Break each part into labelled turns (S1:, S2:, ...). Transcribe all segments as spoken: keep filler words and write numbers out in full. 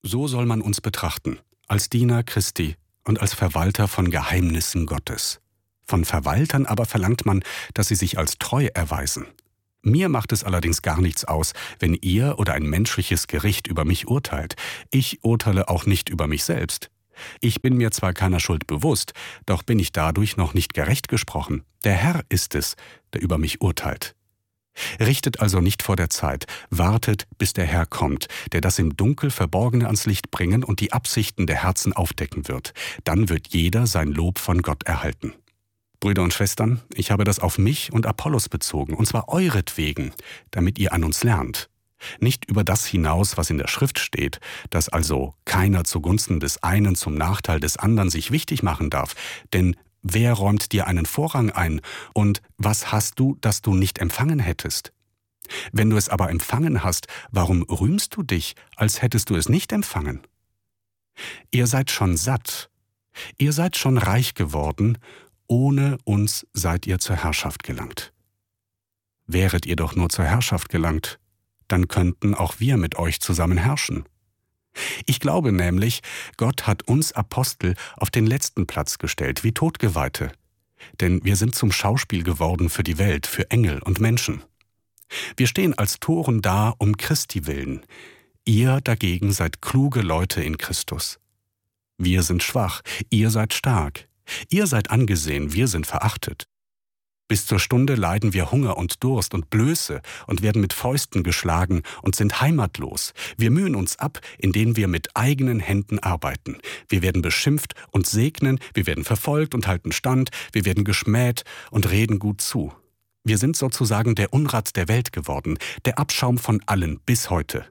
S1: So soll man uns betrachten, als Diener Christi und als Verwalter von Geheimnissen Gottes. Von Verwaltern aber verlangt man, dass sie sich als treu erweisen. Mir macht es allerdings gar nichts aus, wenn ihr oder ein menschliches Gericht über mich urteilt. Ich urteile auch nicht über mich selbst. Ich bin mir zwar keiner Schuld bewusst, doch bin ich dadurch noch nicht gerecht gesprochen. Der Herr ist es, der über mich urteilt. Richtet also nicht vor der Zeit, wartet, bis der Herr kommt, der das im Dunkel Verborgene ans Licht bringen und die Absichten der Herzen aufdecken wird. Dann wird jeder sein Lob von Gott erhalten. Brüder und Schwestern, ich habe das auf mich und Apollos bezogen, und zwar euretwegen, damit ihr an uns lernt. Nicht über das hinaus, was in der Schrift steht, dass also keiner zugunsten des einen zum Nachteil des anderen sich wichtig machen darf, denn wer räumt dir einen Vorrang ein, und was hast du, das du nicht empfangen hättest? Wenn du es aber empfangen hast, warum rühmst du dich, als hättest du es nicht empfangen? Ihr seid schon satt, ihr seid schon reich geworden, ohne uns seid ihr zur Herrschaft gelangt. Wäret ihr doch nur zur Herrschaft gelangt, dann könnten auch wir mit euch zusammen herrschen. Ich glaube nämlich, Gott hat uns Apostel auf den letzten Platz gestellt, wie Todgeweihte. Denn wir sind zum Schauspiel geworden für die Welt, für Engel und Menschen. Wir stehen als Toren da um Christi willen. Ihr dagegen seid kluge Leute in Christus. Wir sind schwach, ihr seid stark. Ihr seid angesehen, wir sind verachtet. Bis zur Stunde leiden wir Hunger und Durst und Blöße und werden mit Fäusten geschlagen und sind heimatlos. Wir mühen uns ab, indem wir mit eigenen Händen arbeiten. Wir werden beschimpft und segnen, wir werden verfolgt und halten stand, wir werden geschmäht und reden gut zu. Wir sind sozusagen der Unrat der Welt geworden, der Abschaum von allen bis heute.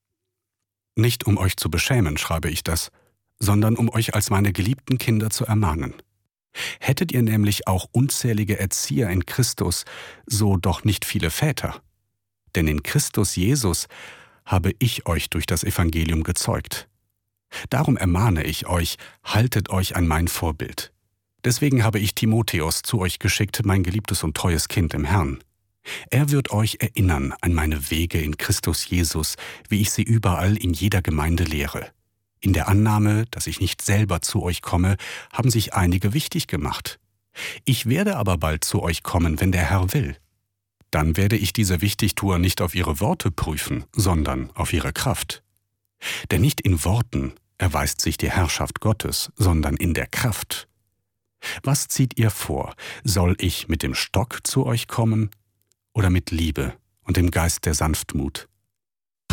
S1: Nicht um euch zu beschämen, schreibe ich das, sondern um euch als meine geliebten Kinder zu ermahnen. Hättet ihr nämlich auch unzählige Erzieher in Christus, so doch nicht viele Väter. Denn in Christus Jesus habe ich euch durch das Evangelium gezeugt. Darum ermahne ich euch, haltet euch an mein Vorbild. Deswegen habe ich Timotheus zu euch geschickt, mein geliebtes und treues Kind im Herrn. Er wird euch erinnern an meine Wege in Christus Jesus, wie ich sie überall in jeder Gemeinde lehre. In der Annahme, dass ich nicht selber zu euch komme, haben sich einige wichtig gemacht. Ich werde aber bald zu euch kommen, wenn der Herr will. Dann werde ich diese Wichtigtuer nicht auf ihre Worte prüfen, sondern auf ihre Kraft. Denn nicht in Worten erweist sich die Herrschaft Gottes, sondern in der Kraft. Was zieht ihr vor? Soll ich mit dem Stock zu euch kommen oder mit Liebe und dem Geist der Sanftmut?